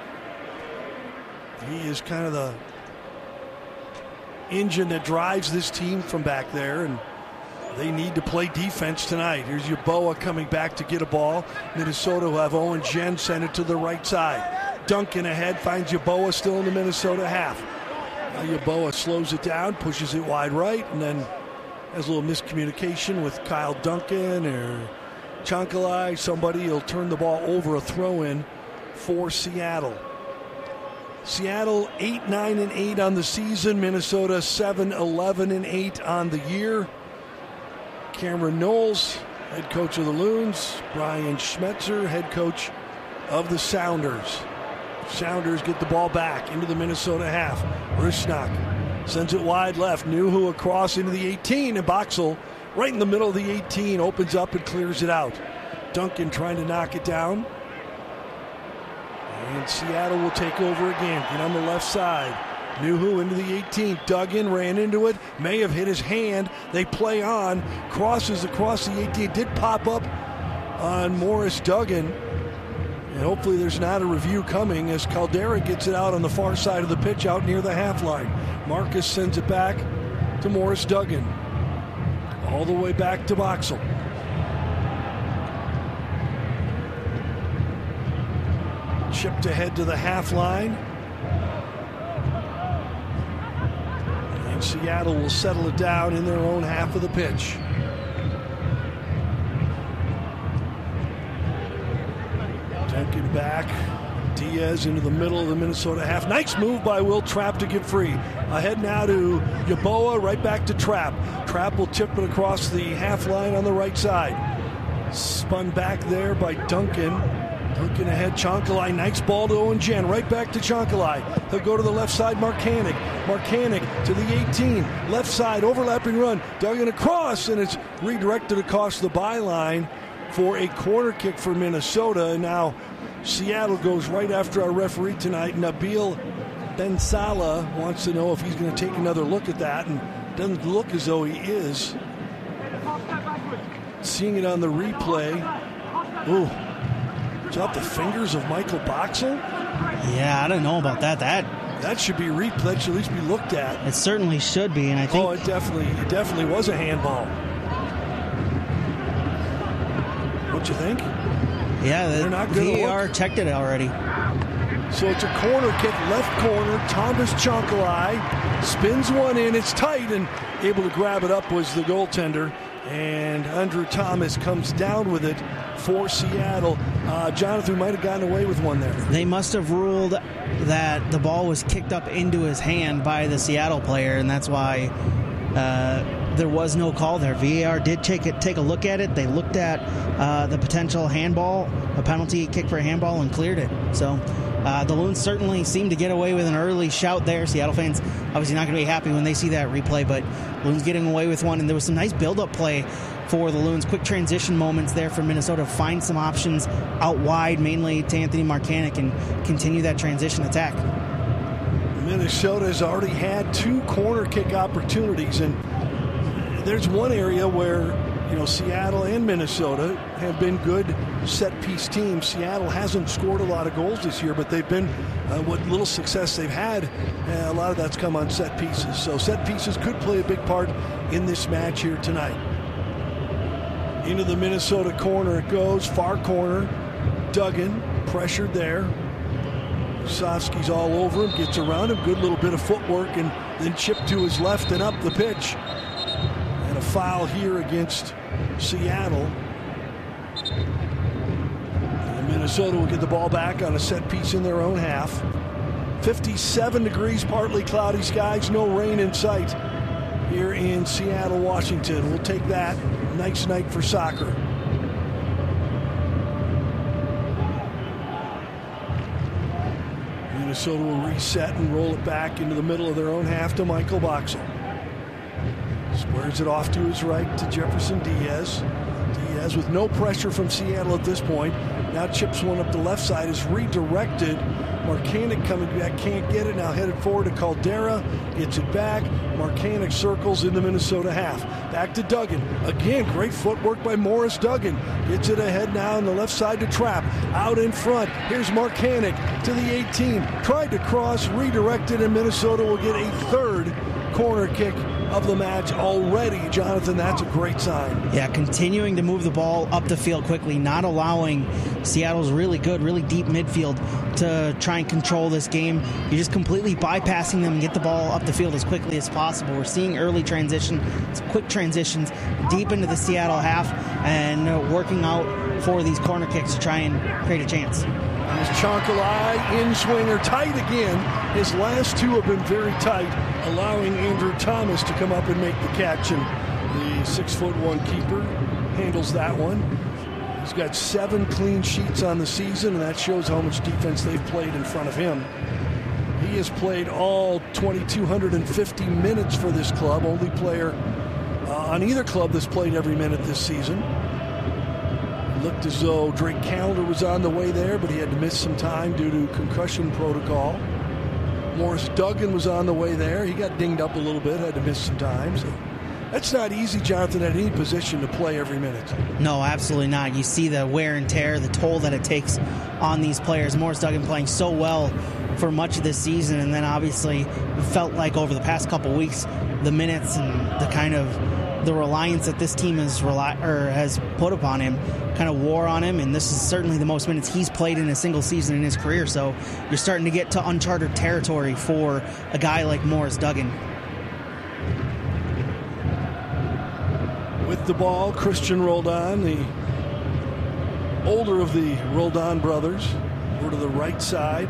He is kind of the engine that drives this team from back there, and they need to play defense tonight. Here's Yeboah coming back to get a ball. Minnesota will have Owen Jen send it to the right side. Duncan ahead, finds Yeboah still in the Minnesota half. Now Yeboah slows it down, pushes it wide right, and then has a little miscommunication with Kyle Duncan or Chancalay. Somebody will turn the ball over, a throw-in for Seattle. Seattle eight nine and eight on the season. Minnesota seven eleven and eight on the year. Cameron Knowles, head coach of the Loons. Brian Schmetzer, head coach of the Sounders. Sounders get the ball back into the Minnesota half. Rusnak sends it wide left. Nuhu across into the eighteen, and Boxall right in the middle of the eighteen opens up and clears it out. Duncan trying to knock it down. And Seattle will take over again. Get on the left side. Nuhu into the eighteen. Dug in, ran into it. May have hit his hand. They play on. Crosses across the eighteen. Did pop up on Morris Duggan. And hopefully there's not a review coming as Caldera gets it out on the far side of the pitch out near the half line. Marcus sends it back to Morris Duggan. All the way back to Boxall. Chipped ahead to the half line. And Seattle will settle it down in their own half of the pitch. Duncan back. Diaz into the middle of the Minnesota half. Nice move by Will Trapp to get free. Ahead now to Yeboah, right back to Trapp. Trapp will tip it across the half line on the right side. Spun back there by Duncan. Looking ahead, Chancalay, nice ball to Owen Jen, right back to Chancalay. He'll go to the left side, Markanek. Markanek to the eighteen, left side, overlapping run. Duggan across, and it's redirected across the byline for a corner kick for Minnesota. And now Seattle goes right after our referee tonight. Nabil Bensala wants to know if he's going to take another look at that, and doesn't look as though he is. Seeing it on the replay. Ooh. Off the fingers of Michael Boxall? Yeah, I don't know about that. That that should be re- that should at least be looked at. It certainly should be, and I think oh, it definitely it definitely was a handball. What you think? Yeah, the they're not V A R checked it already. So it's a corner kick, left corner. Thomas Chancalay spins one in. It's tight, and able to grab it up was the goaltender. And Andrew Thomas comes down with it for Seattle. Uh, Jonathan might have gotten away with one there. They must have ruled that the ball was kicked up into his hand by the Seattle player, and that's why uh, there was no call there. V A R did take it, take a look at it. They looked at uh, the potential handball, a penalty kick for a handball, and cleared it. So uh, the Loons certainly seemed to get away with an early shout there. Seattle fans obviously not going to be happy when they see that replay, but Loons getting away with one, and there was some nice build-up play for the Loons. Quick transition moments there for Minnesota. Find some options out wide, mainly to Anthony Markanek, and continue that transition attack. Minnesota has already had two corner kick opportunities, and there's one area where, you know, Seattle and Minnesota have been good set-piece teams. Seattle hasn't scored a lot of goals this year, but they've been, uh, what little success they've had, uh, a lot of that's come on set pieces. So set pieces could play a big part in this match here tonight. Into the Minnesota corner it goes, far corner. Duggan, pressured there. Sofsky's all over him, gets around him, good little bit of footwork, and then chipped to his left and up the pitch. And a foul here against Seattle. And Minnesota will get the ball back on a set piece in their own half. fifty-seven degrees, partly cloudy skies, no rain in sight here in Seattle, Washington. We'll take that. Nice night for soccer. Minnesota will reset and roll it back into the middle of their own half to Michael Boxall. Squares it off to his right to Jefferson Diaz. Diaz with no pressure from Seattle at this point. Now chips one up the left side, is redirected. Marcanic coming back, can't get it. Now headed forward to Caldera, gets it back. Marcanic circles in the Minnesota half. Back to Duggan. Again, great footwork by Morris Duggan. Gets it ahead now on the left side to Trapp. Out in front, here's Marcanic to the eighteen. Tried to cross, redirected, and Minnesota will get a third corner kick of the match already. Jonathan, that's a great sign. Yeah, continuing to move the ball up the field quickly, not allowing Seattle's really good, really deep midfield to try and control this game. You're just completely bypassing them and get the ball up the field as quickly as possible. We're seeing early transition, quick transitions deep into the Seattle half and working out for these corner kicks to try and create a chance. Here's Chonkalai, in-swinger, tight again. His last two have been very tight, allowing Andrew Thomas to come up and make the catch, and the six-foot-one keeper handles that one. He's got seven clean sheets on the season, and that shows how much defense they've played in front of him. He has played all two thousand two hundred fifty minutes for this club, only player uh, on either club that's played every minute this season. Looked as though Drake Callender was on the way there, but he had to miss some time due to concussion protocol. Morris Duggan was on the way there. He got dinged up a little bit, had to miss some time. So that's not easy, Jonathan, at any position to play every minute. No, absolutely not. You see the wear and tear, the toll that it takes on these players. Morris Duggan playing so well for much of this season, and then obviously it felt like over the past couple weeks, the minutes and the kind of the reliance that this team has rely or has put upon him kind of wore on him, and this is certainly the most minutes he's played in a single season in his career. So you're starting to get to uncharted territory for a guy like Morris Duggan. With the ball, Christian Roldan, the older of the Roldan brothers, over to the right side.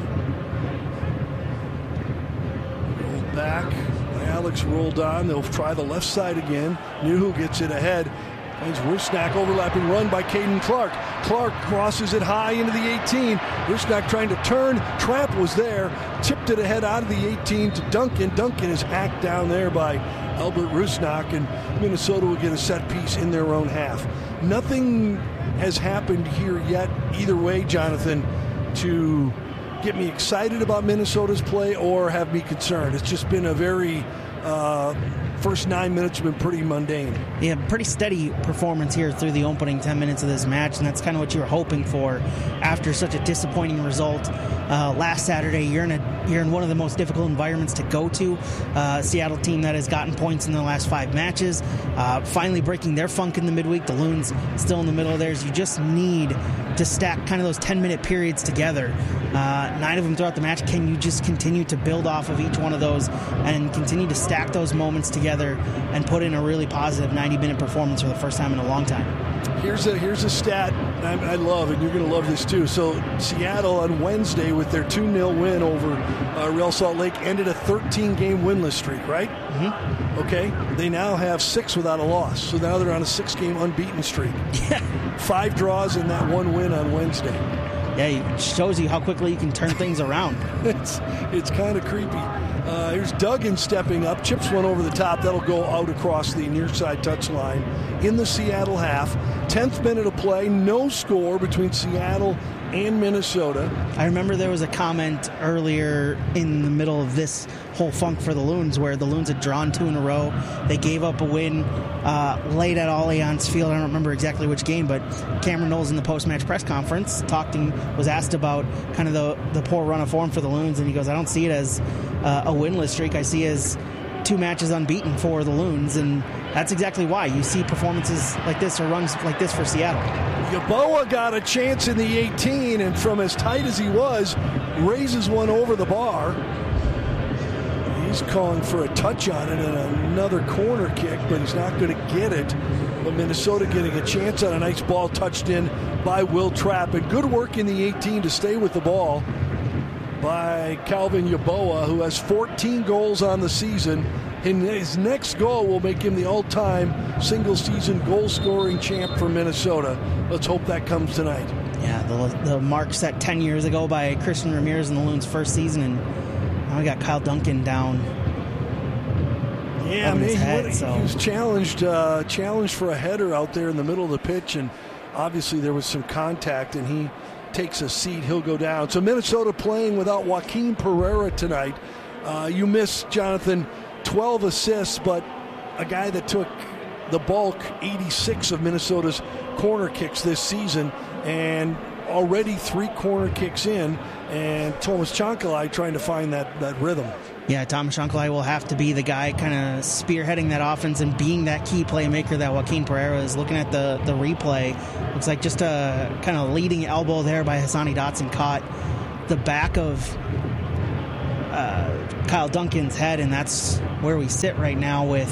Rolled back. Alex Roldan. They'll try the left side again. Nuhu gets it ahead. Finds Rusnak, overlapping run by Caden Clark. Clark crosses it high into the eighteen. Rusnak trying to turn. Trapp was there. Tipped it ahead out of the eighteen to Duncan. Duncan is hacked down there by Albert Rusnak, and Minnesota will get a set piece in their own half. Nothing has happened here yet, either way, Jonathan, to get me excited about Minnesota's play or have me concerned. It's just been a very uh, first nine minutes have been pretty mundane. Yeah, pretty steady performance here through the opening ten minutes of this match, and that's kind of what you were hoping for after such a disappointing result uh, last Saturday. You're in a you're in one of the most difficult environments to go to. Uh, Seattle team that has gotten points in the last five matches, uh, finally breaking their funk in the midweek. The Loons still in the middle of theirs. You just need to stack kind of those ten-minute periods together. Uh, nine of them throughout the match. Can you just continue to build off of each one of those and continue to stack those moments together and put in a really positive ninety-minute performance for the first time in a long time? Here's a here's a stat I, I love, and you're going to love this too. So Seattle on Wednesday with their two nil win over uh, Real Salt Lake ended a thirteen-game winless streak, right? Mm-hmm. Okay. They now have six without a loss, so now they're on a six-game unbeaten streak. Yeah. Five draws and that one win on Wednesday. Yeah, it shows you how quickly you can turn things around. It's it's kind of creepy. Uh, here's Duggan stepping up, chips one over the top. That'll go out across the near side touchline in the Seattle half. tenth minute of play, no score between Seattle and Minnesota. I remember there was a comment earlier in the middle of this whole funk for the Loons where the Loons had drawn two in a row. They gave up a win uh, late at Allianz Field. I don't remember exactly which game, but Cameron Knowles in the post-match press conference talked and was asked about kind of the, the poor run of form for the Loons, and he goes, I don't see it as uh, a winless streak. I see it as two matches unbeaten for the Loons, and that's exactly why you see performances like this or runs like this for Seattle. Yeboah got a chance in the eighteen, and from as tight as he was, raises one over the bar. He's calling for a touch on it and another corner kick, but he's not going to get it. But Minnesota getting a chance on a nice ball touched in by Will Trapp. And good work in the eighteen to stay with the ball by Calvin Yeboah, who has fourteen goals on the season. And his next goal will make him the all-time single-season goal-scoring champ for Minnesota. Let's hope that comes tonight. Yeah, the, the mark set ten years ago by Christian Ramirez in the Loons' first season, and now we got Kyle Duncan down. Yeah, over I mean, his he, head. went, So he was challenged, uh, challenged for a header out there in the middle of the pitch, and obviously there was some contact, and he takes a seat. He'll go down. So Minnesota playing without Joaquin Pereira tonight. Uh, you miss, Jonathan, twelve assists, but a guy that took the bulk, eighty-six of Minnesota's corner kicks this season, and already three corner kicks in, and Thomas Chancalay trying to find that, that rhythm. yeah, Thomas Chancalay will have to be the guy kind of spearheading that offense and being that key playmaker that Joaquin Pereira is. Looking at the, the replay, looks like just a kind of leading elbow there by Hassani Dotson caught the back of uh, Kyle Duncan's head, and that's where we sit right now with,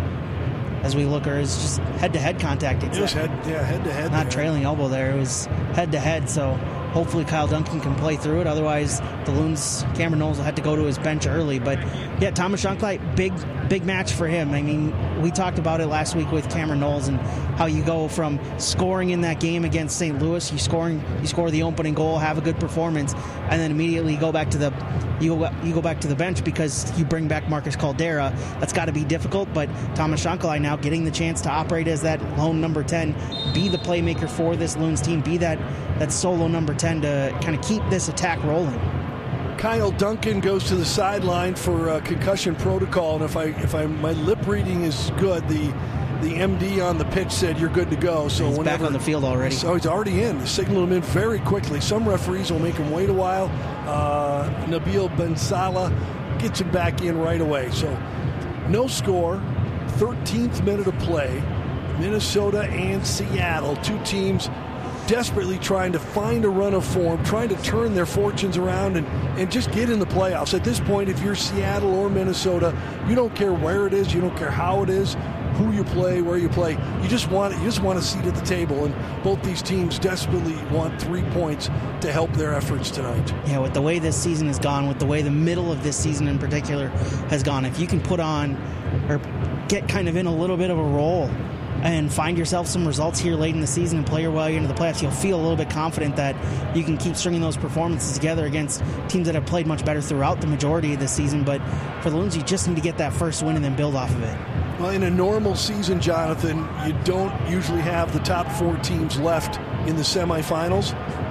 as we look, or is just head-to-head contact. It was head, yeah, head-to-head. Not there. trailing elbow there. It was head-to-head, so hopefully Kyle Duncan can play through it. Otherwise, the Loons, Cameron Knowles will have to go to his bench early. But, yeah, Thomas Chancalay, big, big match for him. I mean, we talked about it last week with Cameron Knowles and how you go from scoring in that game against Saint Louis, you scoring, you score the opening goal, have a good performance, and then immediately go back to the you go, you go back to the bench because you bring back Marcus Caldera. That's got to be difficult, but Thomas Chancalay now getting the chance to operate as that lone number ten, be the playmaker for this Loons team, be that, that solo number ten to kind of keep this attack rolling. Kyle Duncan goes to the sideline for uh, concussion protocol, and if I if I my lip reading is good, the the M D on the pitch said you're good to go. So he's whenever, back on the field already. So he's already in. They signaled him in very quickly. Some referees will make him wait a while. Uh, Nabil Bensala gets him back in right away. So no score, thirteenth minute of play. Minnesota and Seattle, two teams desperately trying to find a run of form, trying to turn their fortunes around and, and just get in the playoffs. At this point, if you're Seattle or Minnesota, you don't care where it is, you don't care how it is, who you play, where you play. You just want you just want a seat at the table, and both these teams desperately want three points to help their efforts tonight. Yeah, with the way this season has gone, with the way the middle of this season in particular has gone, if you can put on or get kind of in a little bit of a roll and find yourself some results here late in the season and play your way into the playoffs, you'll feel a little bit confident that you can keep stringing those performances together against teams that have played much better throughout the majority of this season. But for the Loons, you just need to get that first win and then build off of it. Well, in a normal season, Jonathan, you don't usually have the top four teams left in the semifinals.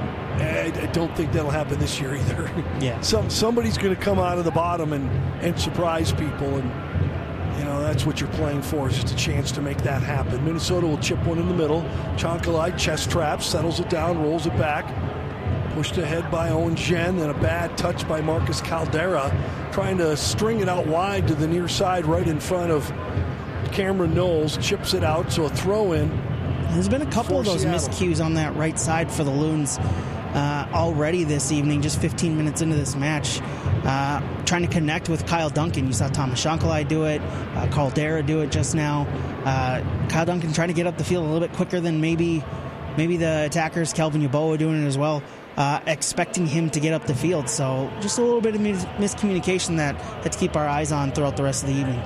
I, I don't think that'll happen this year either. Yeah. Some somebody's going to come out of the bottom and, and surprise people, and you know that's what you're playing for, is just a chance to make that happen. Minnesota will chip one in the middle. Chancalay chest traps, settles it down, rolls it back. Pushed ahead by Owen Jen, and a bad touch by Marcus Caldera, trying to string it out wide to the near side right in front of Cameron Knowles. Chips it out, so a throw in. There's been a couple of those Seattle. miscues on that right side for the Loons uh, already this evening, just fifteen minutes into this match. Uh, trying to connect with Kyle Duncan. You saw Thomas Chancalay do it, uh, Caldera do it just now. Uh, Kyle Duncan trying to get up the field a little bit quicker than maybe maybe the attackers, Kelvin Yeboah doing it as well, uh, expecting him to get up the field. So just a little bit of mis- miscommunication that had to keep our eyes on throughout the rest of the evening.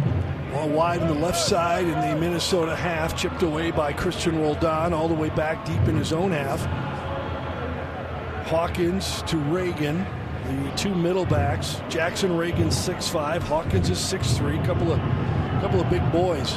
Ball wide on the left side in the Minnesota half, chipped away by Christian Roldan all the way back deep in his own half. Hawkins to Reagan, the two middle backs. Jackson Reagan six five, Hawkins is six three, couple of couple of big boys.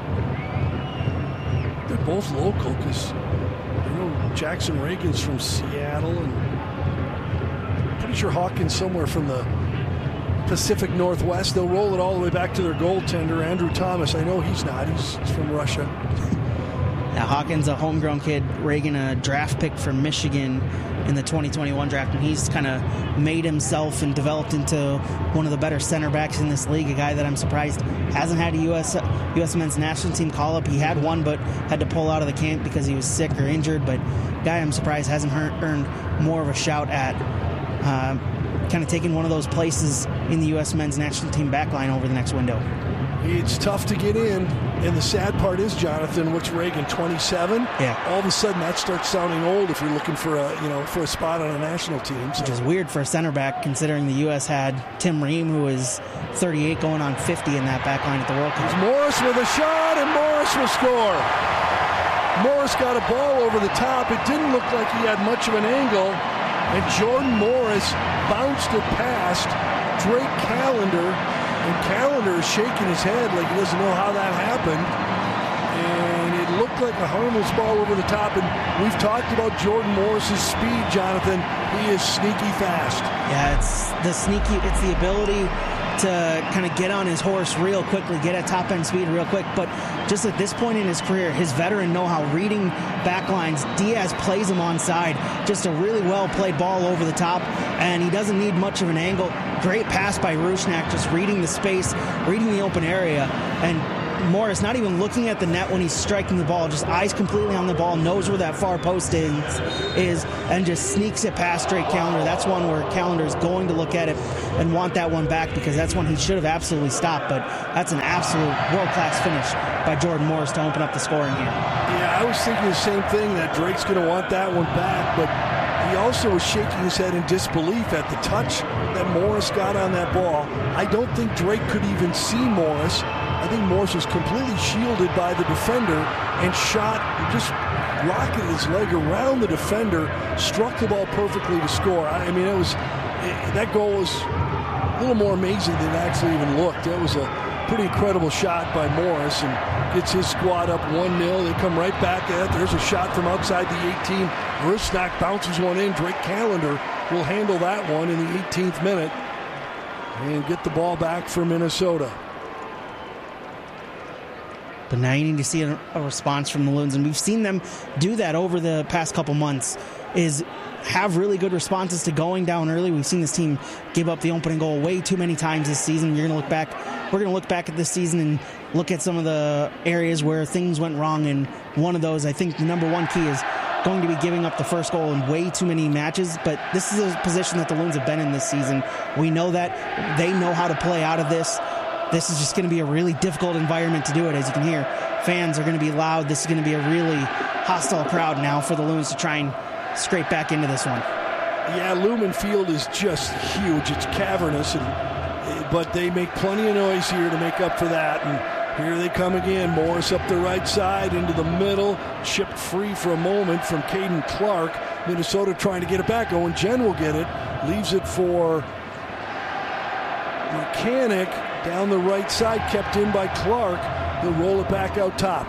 They're both local because you know Jackson Reagan's from Seattle, and pretty sure Hawkins somewhere from the Pacific Northwest. They'll roll it all the way back to their goaltender, Andrew Thomas. I know he's not. He's, he's from Russia. Now, Hawkins, a homegrown kid, Reagan, a draft pick from Michigan in the twenty twenty-one draft, and he's kind of made himself and developed into one of the better center backs in this league, a guy that I'm surprised hasn't had a U S U S men's national team call-up. He had one, but had to pull out of the camp because he was sick or injured, but guy I'm surprised hasn't earned more of a shout at uh, kind of taking one of those places in the U S men's national team backline over the next window. It's tough to get in, and the sad part is, Jonathan, what's Reagan, twenty-seven? Yeah. All of a sudden, that starts sounding old if you're looking for a you know for a spot on a national team. So. Which is weird for a center back, considering the U S had Tim Ream, who was thirty-eight, going on fifty in that backline at the World Cup. It's Morris with a shot, and Morris will score. Morris got a ball over the top. It didn't look like he had much of an angle, and Jordan Morris bounced it past Drake Callender And Callender is shaking his head like he doesn't know how that happened. And it looked like a harmless ball over the top. And we've talked about Jordan Morris's speed, Jonathan. He is sneaky fast. Yeah, it's the sneaky, it's the ability to kind of get on his horse real quickly, get at top-end speed real quick. But just at this point in his career, his veteran know-how, reading backlines, Diaz plays him onside. Just a really well-played ball over the top, and he doesn't need much of an angle. Great pass by Rusnak, just reading the space, reading the open area, and Morris not even looking at the net when he's striking the ball, just eyes completely on the ball, knows where that far post is, is and just sneaks it past Drake Callender. That's one where Callender is going to look at it and want that one back, because that's one he should have absolutely stopped. But that's an absolute world-class finish by Jordan Morris to open up the scoring here. Yeah, I was thinking the same thing, that Drake's going to want that one back, but he also was shaking his head in disbelief at the touch that Morris got on that ball. I don't think Drake could even see Morris. I think Morris was completely shielded by the defender and shot, just rocketed his leg around the defender, struck the ball perfectly to score. I mean, it was it, that goal was a little more amazing than it actually even looked. That was a pretty incredible shot by Morris, and gets his squad up one nil. They come right back at it. There's a shot from outside the eighteen. Rusnak bounces one in. Drake Callender will handle that one in the eighteenth minute and get the ball back for Minnesota. But now you need to see a, a response from the Loons, and we've seen them do that over the past couple months, is have really good responses to going down early. We've seen this team give up the opening goal way too many times this season. You're going to look back, we're going to look back at this season and look at some of the areas where things went wrong, and one of those, I think the number one key is going to be giving up the first goal in way too many matches. But this is a position that the Loons have been in this season. We know that. They know how to play out of this. This is just going to be a really difficult environment to do it. As you can hear, fans are going to be loud. This is going to be a really hostile crowd now for the Loons to try and scrape back into this one. Yeah, Lumen Field is just huge. It's cavernous, and, but they make plenty of noise here to make up for that. And here they come again. Morris up the right side into the middle, chipped free for a moment from Caden Clark. Minnesota trying to get it back. Owen Jen will get it. Leaves it for Mechanic. Down the right side, kept in by Clark. He'll roll it back out top.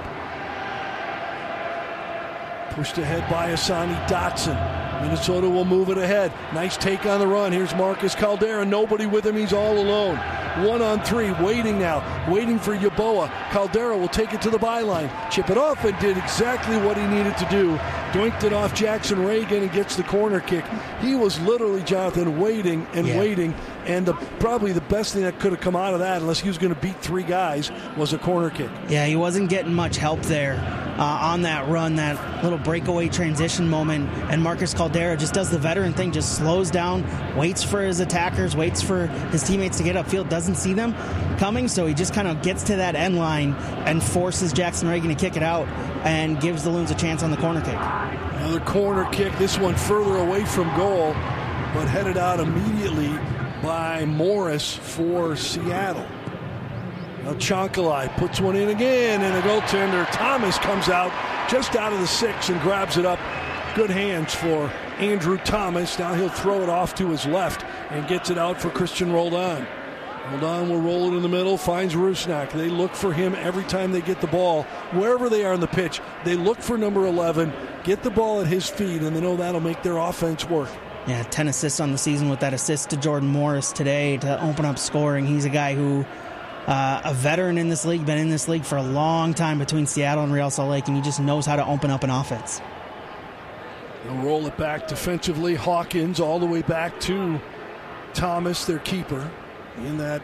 Pushed ahead by Asani Dotson. Minnesota will move it ahead. Nice take on the run. Here's Marcus Caldera. Nobody with him. He's all alone. One on three. Waiting now. Waiting for Yeboah. Caldera will take it to the byline. Chip it off and did exactly what he needed to do. Doinked it off Jackson Reagan and gets the corner kick. He was literally, Jonathan, waiting and yeah. waiting. And the, probably the best thing that could have come out of that, unless he was going to beat three guys, was a corner kick. Yeah, he wasn't getting much help there uh, on that run, that little breakaway transition moment. And Marcus Caldera just does the veteran thing, just slows down, waits for his attackers, waits for his teammates to get upfield, doesn't see them coming, so he just kind of gets to that end line and forces Jackson Reagan to kick it out and gives the Loons a chance on the corner kick. Another corner kick, this one further away from goal, but headed out immediately by Morris for Seattle. Now Chonkalai puts one in again, and the goaltender Thomas comes out just out of the six and grabs it up. Good hands for Andrew Thomas. Now he'll throw it off to his left and gets it out for Christian Roldan. Roldan will roll it in the middle, finds Rusnak. They look for him every time they get the ball, wherever they are on the pitch. They look for number eleven, get the ball at his feet, and they know that'll make their offense work. Yeah, ten assists on the season with that assist to Jordan Morris today to open up scoring. He's a guy who, uh, a veteran in this league, been in this league for a long time between Seattle and Real Salt Lake, and he just knows how to open up an offense. They'll roll it back defensively. Hawkins all the way back to Thomas, their keeper, in that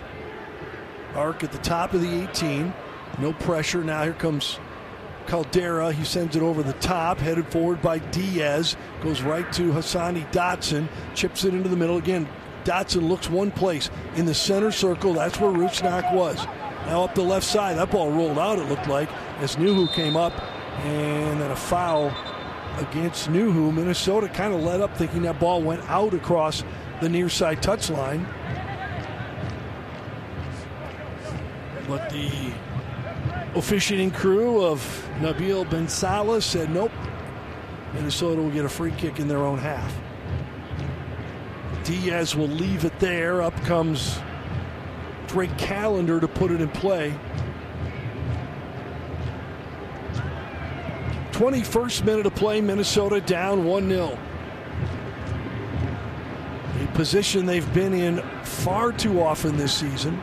arc at the top of the eighteen. No pressure. Now here comes Caldera. He sends it over the top, headed forward by Diaz. Goes right to Hassani Dotson. Chips it into the middle. Again, Dotson looks one place. In the center circle, that's where Rusnak was. Now up the left side. That ball rolled out, it looked like, as Nuhu came up. And then a foul against Nuhu. Minnesota kind of let up, thinking that ball went out across the near side touchline. But the officiating crew of Nabil Ben Salah said nope. Minnesota will get a free kick in their own half. Diaz will leave it there. Up comes expect Ray Callender to put it in play. twenty-first minute of play, Minnesota down one nil. A position they've been in far too often this season.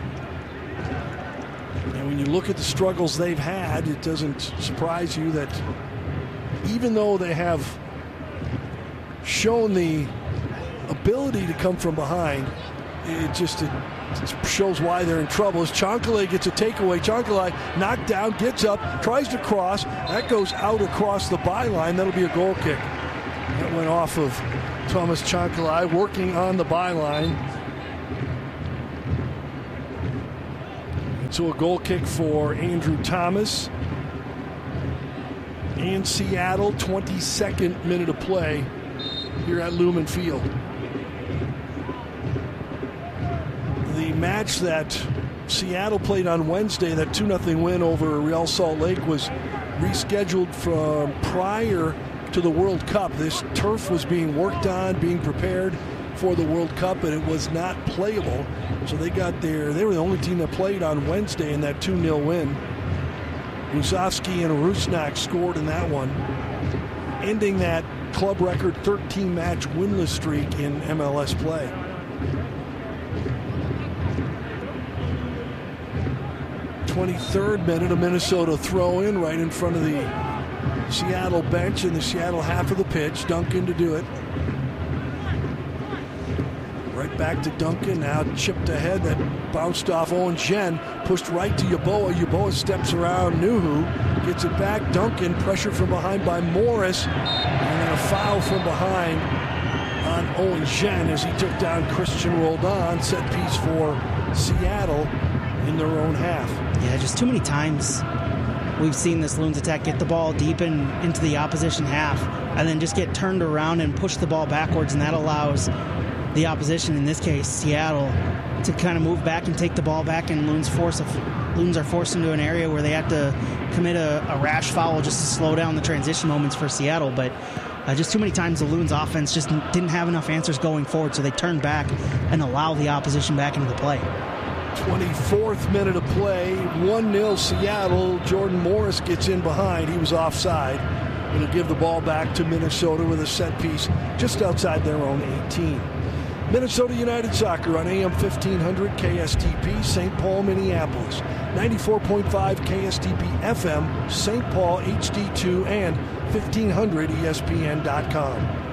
And when you look at the struggles they've had, it doesn't surprise you that even though they have shown the ability to come from behind, it just it shows why they're in trouble. As Chancalay gets a takeaway, Chancalay knocked down, gets up, tries to cross. That goes out across the byline. That'll be a goal kick. That went off of Thomas Chancalay, working on the byline. And so a goal kick for Andrew Thomas. And Seattle, twenty-second minute of play here at Lumen Field. The match that Seattle played on Wednesday, that two nothing win over Real Salt Lake, was rescheduled from prior to the World Cup. This turf was being worked on, being prepared for the World Cup, and it was not playable. So they got there. They were the only team that played on Wednesday in that two nil win. Musovski and Rusnak scored in that one, ending that club record thirteen match winless streak in M L S play. twenty-third minute, a Minnesota throw-in right in front of the Seattle bench in the Seattle half of the pitch. Duncan to do it. Right back to Duncan, now chipped ahead. That bounced off Owen Jen, pushed right to Yeboah. Yeboah steps around Nuhu, gets it back. Duncan pressured from behind by Morris, and then a foul from behind on Owen Jen as he took down Christian Roldan. Set piece for Seattle in their own half. Yeah, just too many times we've seen this Loons attack get the ball deep in, into the opposition half and then just get turned around and push the ball backwards, and that allows the opposition, in this case Seattle, to kind of move back and take the ball back, and Loons force a, Loons are forced into an area where they have to commit a, a rash foul just to slow down the transition moments for Seattle. But uh, just too many times the Loons offense just didn't have enough answers going forward, so they turned back and allowed the opposition back into the play. twenty-fourth minute of play, one nil Seattle. Jordan Morris gets in behind. He was offside. Going to give the ball back to Minnesota with a set piece just outside their own eighteen. Minnesota United Soccer on A M fifteen hundred K S T P, Saint Paul, Minneapolis. ninety-four point five K S T P F M, Saint Paul H D two, and fifteen hundred E S P N dot com.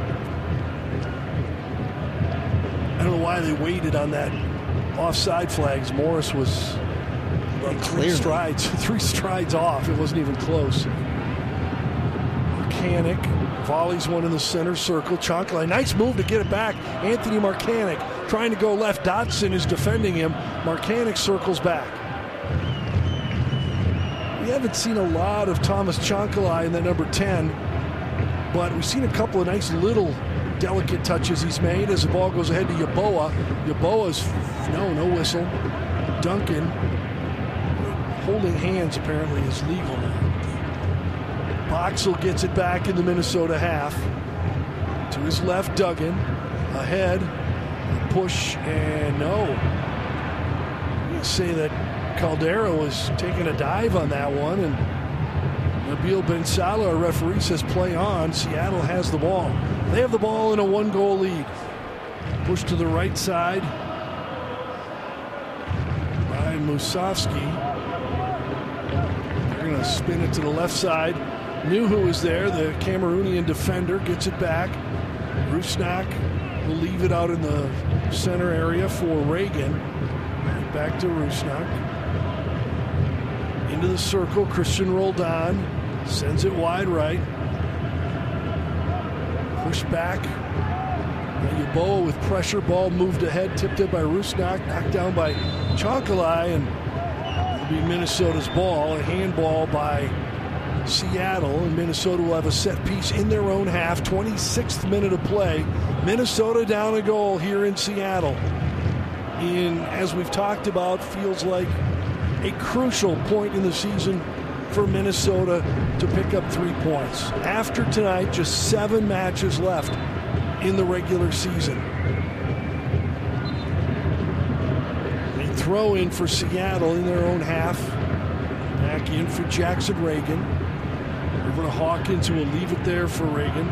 I don't know why they waited on that offside flags. Morris was about three strides, three strides off. It wasn't even close. Marcanic volleys one in the center circle. Chancalay, nice move to get it back. Anthony Marcanic trying to go left. Dotson is defending him. Marcanic circles back. We haven't seen a lot of Thomas Chancalay in the number ten, but we've seen a couple of nice little delicate touches he's made as the ball goes ahead to Yeboah. Yeboah's, no, no whistle. Duncan, holding hands apparently is legal now. Boxall gets it back in the Minnesota half. To his left, Duggan. Ahead, push, and no. I'm going to say that Caldera was taking a dive on that one, and Nabil Ben Salah, our referee, says play on. Seattle has the ball. They have the ball in a one-goal lead. Push to the right side by Musovski. They're going to spin it to the left side. Nuhu is there, the Cameroonian defender, gets it back. Rusnak will leave it out in the center area for Reagan. Back to Rusnak. Into the circle, Christian Roldan sends it wide right. Push back. Yeboah with pressure, ball moved ahead, tipped it by Rusnak, knocked down by Chancalay, and it'll be Minnesota's ball, a handball by Seattle, and Minnesota will have a set piece in their own half. twenty-sixth minute of play. Minnesota down a goal here in Seattle. In, as we've talked about, feels like a crucial point in the season for Minnesota to pick up three points. After tonight, just seven matches left in the regular season. A throw in for Seattle in their own half. Back in for Jackson Reagan. Over to Hawkins, who will leave it there for Reagan.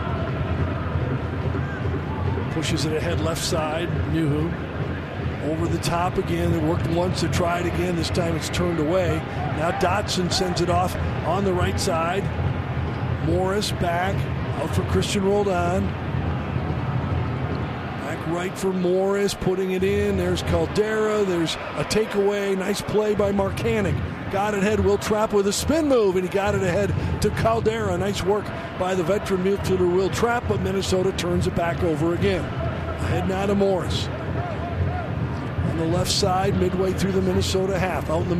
Pushes it ahead left side. Nuhu. Over the top again. They worked once to try it again. This time it's turned away. Now Dotson sends it off on the right side. Morris back. Out for Christian Roldan. Back right for Morris. Putting it in. There's Caldera. There's a takeaway. Nice play by Marcanic. Got it ahead. Will Trapp with a spin move, and he got it ahead to Caldera. Nice work by the veteran midfielder Will Trapp, but Minnesota turns it back over again. Ahead now to Morris. On the left side, midway through the Minnesota half. Out in the